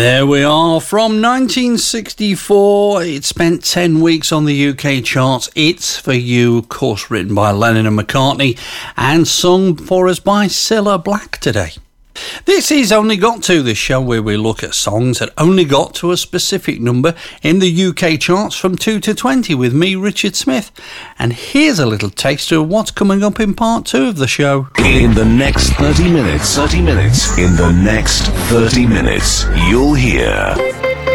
There we are, from 1964. It spent 10 weeks on the UK charts. It's For You, of course, written by Lennon and McCartney and sung for us by Cilla Black today. This is Only Got To, the show where we look at songs that only got to a specific number in the UK charts from 2 to 20 with me, Richard Smith. And here's a little taster of what's coming up in part 2 of the show. In the next 30 minutes, you'll hear